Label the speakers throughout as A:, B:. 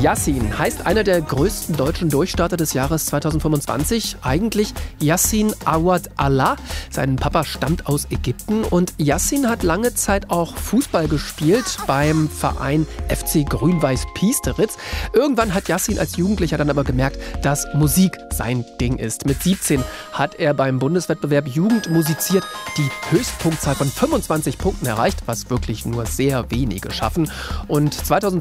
A: Yassin heißt einer der größten deutschen Durchstarter des Jahres 2025. Eigentlich Yassin Awad Allah. Sein Papa stammt aus Ägypten und Yassin hat lange Zeit auch Fußball gespielt beim Verein FC Grün-Weiß Piesteritz. Irgendwann hat Yassin als Jugendlicher dann aber gemerkt, dass Musik sein Ding ist. Mit 17 hat er beim Bundeswettbewerb Jugend musiziert die Höchstpunktzahl von 25 Punkten erreicht, was wirklich nur sehr wenige schaffen. Und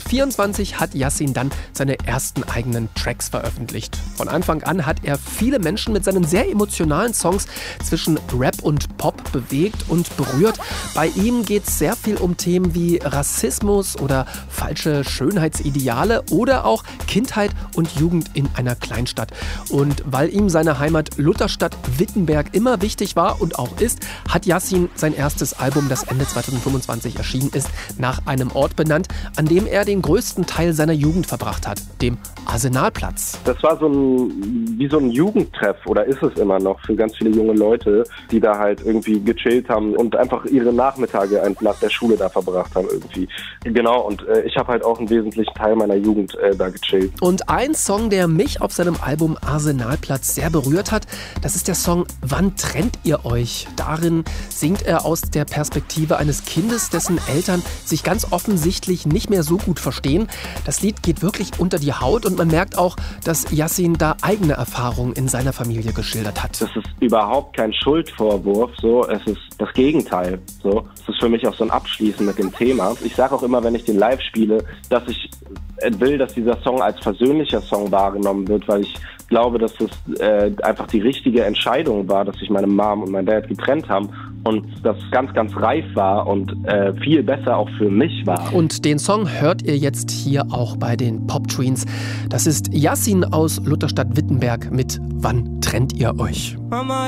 A: 2024 hat Yassin dann seine ersten eigenen Tracks veröffentlicht. Von Anfang an hat er viele Menschen mit seinen sehr emotionalen Songs zwischen Rap und Pop bewegt und berührt. Bei ihm geht es sehr viel um Themen wie Rassismus oder falsche Schönheitsideale oder auch Kindheit und Jugend in einer Kleinstadt. Und weil ihm seine Heimat Lutherstadt Wittenberg immer wichtig war und auch ist, hat Yassin sein erstes Album, das Ende 2025 erschienen ist, nach einem Ort benannt, an dem er den größten Teil seiner Jugend verbracht hat, dem Arsenalplatz.
B: Das war wie so ein Jugendtreff, oder ist es immer noch, für ganz viele junge Leute, die da halt irgendwie gechillt haben und einfach ihre Nachmittage nach der Schule da verbracht haben irgendwie. Genau, und ich habe halt auch einen wesentlichen Teil meiner Jugend da gechillt.
A: Und ein Song, der mich auf seinem Album Arsenalplatz sehr berührt hat, das ist der Song Wann trennt ihr euch? Darin singt er aus der Perspektive eines Kindes, dessen Eltern sich ganz offensichtlich nicht mehr so gut verstehen. Das Lied geht wirklich unter die Haut und man merkt auch, dass Yassin da eigene Erfahrungen in seiner Familie geschildert hat.
B: Das ist überhaupt kein Schuldvorwurf, so, es ist das Gegenteil. So. Es ist für mich auch so ein Abschließen mit dem Thema. Ich sage auch immer, wenn ich den live spiele, dass ich will, dass dieser Song als versöhnlicher Song wahrgenommen wird, weil ich glaube, dass es einfach die richtige Entscheidung war, dass sich meine Mom und mein Dad getrennt haben und das ganz, ganz reif war und viel besser auch für mich war.
A: Und den Song hört ihr jetzt hier auch bei den Pop-Tweens. Das ist Yassin aus Lutherstadt Wittenberg mit Wann trennt ihr euch?
C: Mama,